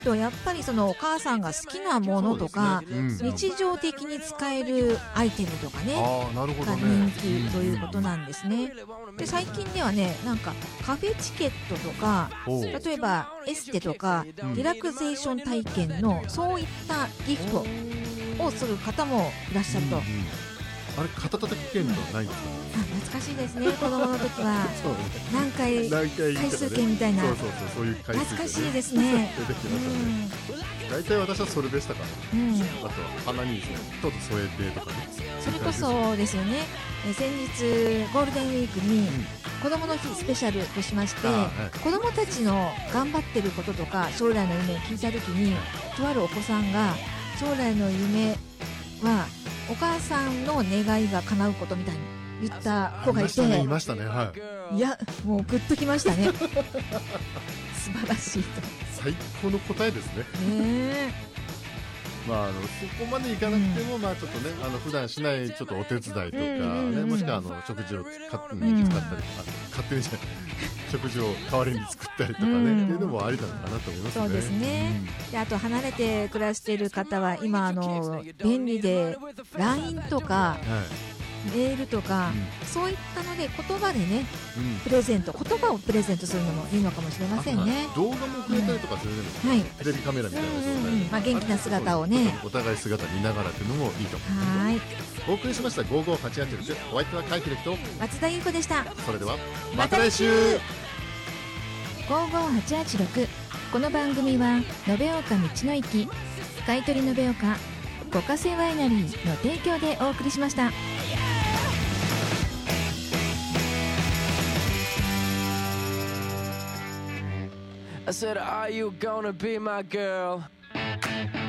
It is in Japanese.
とやっぱりそのお母さんが好きなものとか、日常的に使えるアイテムとかね、が人気ということなんですね。で最近ではね、なんかカフェチケットとか、例えばエステとかリラクゼーション体験のそういったギフトをする方もいらっしゃると。 あれ肩たたき券とかないんですか？ 懐かしいですね。子供の時は何回回数券みたいな、 そういう回数券、 懐かしいですね。 出てきましたね。大体私はそれでしたから、あとは鼻にですね、ちょっと添えてとかね。 それこそですよね。先日ゴールデンウィークに子供の日スペシャルとしまして、子供たちの頑張ってることとか将来の夢を聞いた時に、とあるお子さんが将来の夢はお母さんの願いが叶うことみたいに言った子がいて、 いましたね。はい。 いや、もうグッときましたね。素晴らしいと。 最高の答えですね。まあそこまでいかなくても、まあちょっとね、普段しないちょっとお手伝いとかね、もしくは食事を勝手に使ったりとか、勝手にじゃない、食事を代わりに作ったりとかね、っていうのもありなのかなと思いますね。 そうですね。であと離れて暮らしている方は今便利で LINE とか、メールとか、そういったので言葉でね、プレゼント、言葉をプレゼントするのもいいのかもしれませんね。 動画もくれたりとかするね、テレビカメラみたいな状態で、 元気な姿をね、 お互い姿見ながらっていうのもいいかも。お送りしました55886、お相手は海秀樹と松田優子でした。 それではまた来週。 55886、この番組は延岡道の駅、買い取り延岡、五ヶ瀬ワイナリーの提供でお送りしました。 I said, are you gonna be my girl?